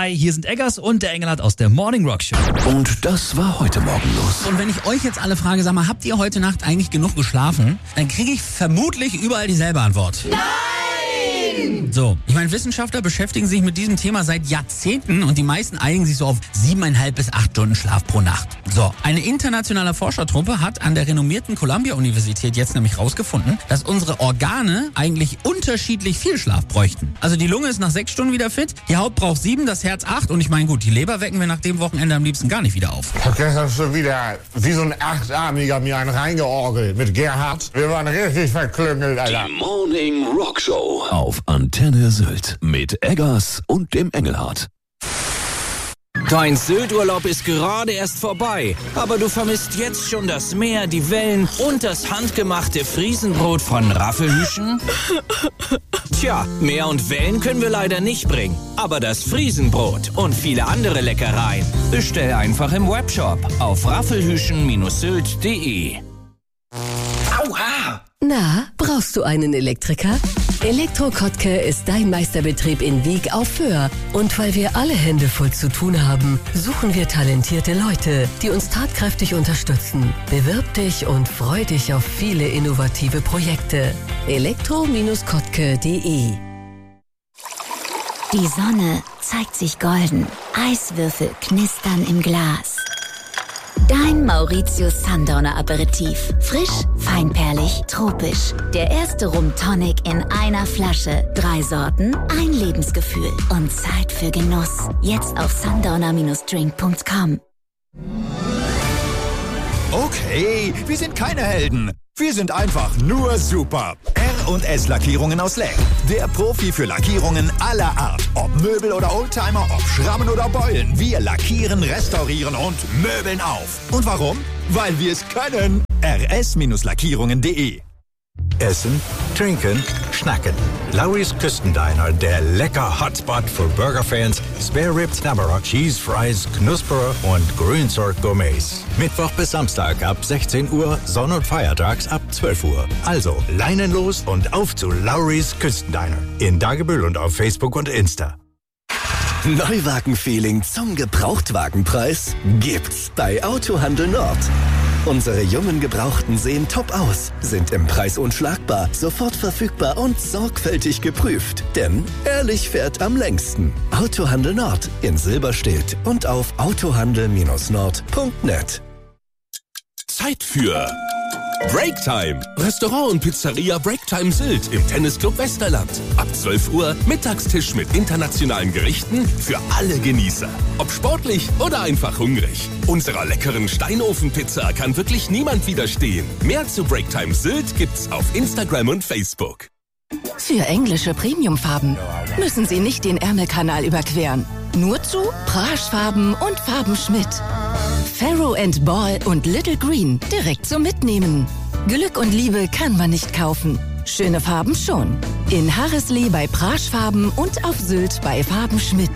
Hi, hier sind Eggers und der Engelhardt aus der Morning Rock Show. Und das war heute Morgen los. Und wenn ich euch jetzt alle frage, sag mal, habt ihr heute Nacht eigentlich genug geschlafen? Dann kriege ich vermutlich überall dieselbe Antwort. Nein! So, ich meine, Wissenschaftler beschäftigen sich mit diesem Thema seit Jahrzehnten und die meisten einigen sich so auf 7,5 bis 8 Stunden Schlaf pro Nacht. So, eine internationale Forschertruppe hat an der renommierten Columbia-Universität jetzt nämlich rausgefunden, dass unsere Organe eigentlich unterschiedlich viel Schlaf bräuchten. Also die Lunge ist nach 6 Stunden wieder fit, die Haut braucht 7, das Herz 8 und ich meine gut, die Leber wecken wir nach dem Wochenende am liebsten gar nicht wieder auf. Ich hab gestern schon wieder wie so ein Achtarmiger mir einen reingeorgelt mit Gerhard. Wir waren richtig verklüngelt, Alter. Die Morning Rock Show auf Antenne Sylt mit Eggers und dem Engelhardt. Dein Sylt-Urlaub ist gerade erst vorbei, aber du vermisst jetzt schon das Meer, die Wellen und das handgemachte Friesenbrot von Raffelhüschen? Tja, Meer und Wellen können wir leider nicht bringen, aber das Friesenbrot und viele andere Leckereien bestell einfach im Webshop auf raffelhüschen-sylt.de. Aua! Na, brauchst du einen Elektriker? Elektro Kottke ist dein Meisterbetrieb in Wieg auf Föhr. Und weil wir alle Hände voll zu tun haben, suchen wir talentierte Leute, die uns tatkräftig unterstützen. Bewirb dich und freu dich auf viele innovative Projekte. elektro-kottke.de. Die Sonne zeigt sich golden. Eiswürfel knistern im Glas. Dein Mauritius Sundowner Aperitif. Frisch, feinperlig, tropisch. Der erste Rum Tonic in einer Flasche. 3 Sorten, ein Lebensgefühl und Zeit für Genuss. Jetzt auf sundowner-drink.com. Okay, wir sind keine Helden. Wir sind einfach nur super. R&S Lackierungen aus Leck. Der Profi für Lackierungen aller Art. Ob Möbel oder Oldtimer, ob Schrammen oder Beulen. Wir lackieren, restaurieren und möbeln auf. Und warum? Weil wir es können. rs-lackierungen.de. Essen, trinken, schnacken. Lowry's Küstendiner, der lecker Hotspot für Burgerfans, Spare Ribs, Knabberer, Cheese Fries, Knusperer und Grünzeug Gourmets. Mittwoch bis Samstag ab 16 Uhr, Sonn- und Feiertags ab 12 Uhr. Also Leinen los und auf zu Lowry's Küstendiner. In Dagebüll und auf Facebook und Insta. Neuwagen-Feeling zum Gebrauchtwagenpreis gibt's bei Autohandel Nord. Unsere jungen Gebrauchten sehen top aus, sind im Preis unschlagbar, sofort verfügbar und sorgfältig geprüft. Denn ehrlich fährt am längsten. Autohandel Nord in Silberstedt und auf autohandel-nord.net. Zeit für Breaktime. Restaurant und Pizzeria Breaktime Sylt im Tennisclub Westerland. Ab 12 Uhr Mittagstisch mit internationalen Gerichten für alle Genießer. Ob sportlich oder einfach hungrig. Unserer leckeren Steinofenpizza kann wirklich niemand widerstehen. Mehr zu Breaktime Sylt gibt's auf Instagram und Facebook. Für englische Premiumfarben müssen Sie nicht den Ärmelkanal überqueren. Nur zu Praschfarben und Farben Schmidt. Farrow & Ball und Little Green direkt zum Mitnehmen. Glück und Liebe kann man nicht kaufen. Schöne Farben schon. In Harreslee bei Praschfarben und auf Sylt bei Farben Schmidt.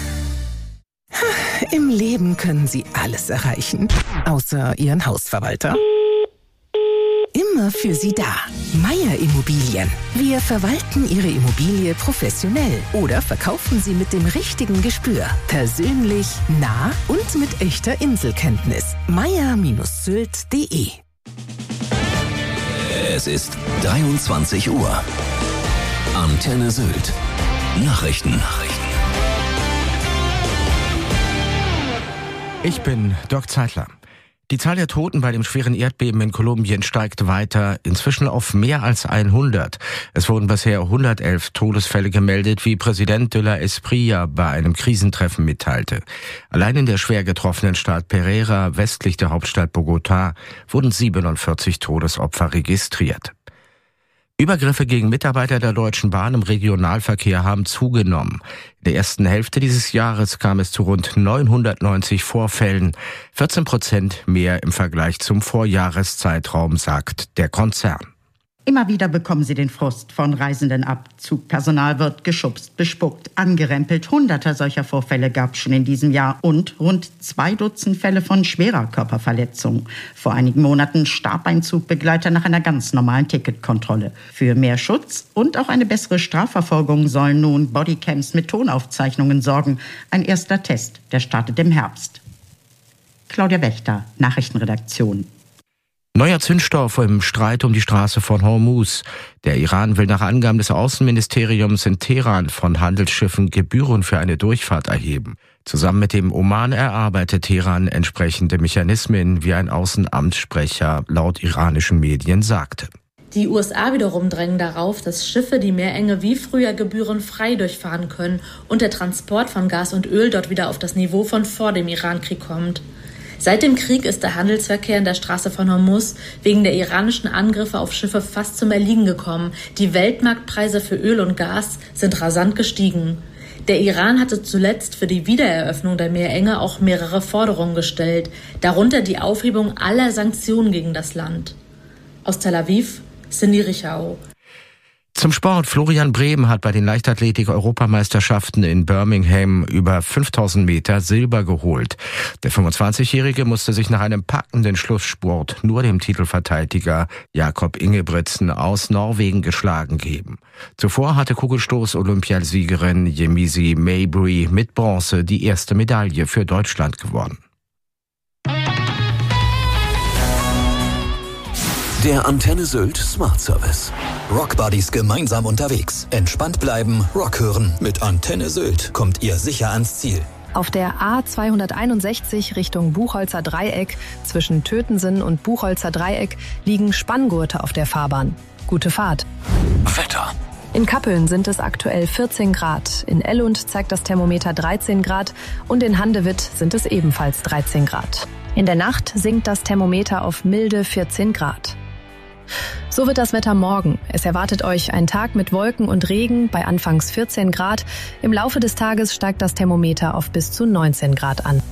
Im Leben können Sie alles erreichen, außer Ihren Hausverwalter. Immer für Sie da. Meier Immobilien. Wir verwalten Ihre Immobilie professionell oder verkaufen sie mit dem richtigen Gespür. Persönlich, nah und mit echter Inselkenntnis. meier-sylt.de. Es ist 23 Uhr. Antenne Sylt. Nachrichten. Ich bin Dirk Zeitler. Die Zahl der Toten bei dem schweren Erdbeben in Kolumbien steigt weiter, inzwischen auf mehr als 100. Es wurden bisher 111 Todesfälle gemeldet, wie Präsident de la Espriella bei einem Krisentreffen mitteilte. Allein in der schwer getroffenen Stadt Pereira, westlich der Hauptstadt Bogotá, wurden 47 Todesopfer registriert. Übergriffe gegen Mitarbeiter der Deutschen Bahn im Regionalverkehr haben zugenommen. In der ersten Hälfte dieses Jahres kam es zu rund 990 Vorfällen, 14% mehr im Vergleich zum Vorjahreszeitraum, sagt der Konzern. Immer wieder bekommen sie den Frust von Reisenden ab. Zugpersonal wird geschubst, bespuckt, angerempelt. Hunderter solcher Vorfälle gab es schon in diesem Jahr und rund 2 Dutzend Fälle von schwerer Körperverletzung. Vor einigen Monaten starb ein Zugbegleiter nach einer ganz normalen Ticketkontrolle. Für mehr Schutz und auch eine bessere Strafverfolgung sollen nun Bodycams mit Tonaufzeichnungen sorgen. Ein erster Test, der startet im Herbst. Claudia Wächter, Nachrichtenredaktion. Neuer Zündstoff im Streit um die Straße von Hormuz. Der Iran will nach Angaben des Außenministeriums in Teheran von Handelsschiffen Gebühren für eine Durchfahrt erheben. Zusammen mit dem Oman erarbeitet Teheran entsprechende Mechanismen, wie ein Außenamtssprecher laut iranischen Medien sagte. Die USA wiederum drängen darauf, dass Schiffe die Meerenge wie früher gebührenfrei durchfahren können und der Transport von Gas und Öl dort wieder auf das Niveau von vor dem Irankrieg kommt. Seit dem Krieg ist der Handelsverkehr in der Straße von Hormuz wegen der iranischen Angriffe auf Schiffe fast zum Erliegen gekommen. Die Weltmarktpreise für Öl und Gas sind rasant gestiegen. Der Iran hatte zuletzt für die Wiedereröffnung der Meerenge auch mehrere Forderungen gestellt, darunter die Aufhebung aller Sanktionen gegen das Land. Aus Tel Aviv, Cindy Richau. Zum Sport. Florian Brehm hat bei den Leichtathletik-Europameisterschaften in Birmingham über 5000 Meter Silber geholt. Der 25-Jährige musste sich nach einem packenden Schlussspurt nur dem Titelverteidiger Jakob Ingebrigtsen aus Norwegen geschlagen geben. Zuvor hatte Kugelstoß-Olympiasiegerin Yemisi Mabry mit Bronze die erste Medaille für Deutschland gewonnen. Der Antenne Sylt Smart Service. Rockbuddies gemeinsam unterwegs. Entspannt bleiben, Rock hören. Mit Antenne Sylt kommt ihr sicher ans Ziel. Auf der A261 Richtung Buchholzer Dreieck zwischen Tötensen und Buchholzer Dreieck liegen Spanngurte auf der Fahrbahn. Gute Fahrt. Wetter. In Kappeln sind es aktuell 14 Grad. In Ellund zeigt das Thermometer 13 Grad und in Handewitt sind es ebenfalls 13 Grad. In der Nacht sinkt das Thermometer auf milde 14 Grad. So wird das Wetter morgen. Es erwartet euch ein Tag mit Wolken und Regen bei anfangs 14 Grad. Im Laufe des Tages steigt das Thermometer auf bis zu 19 Grad an.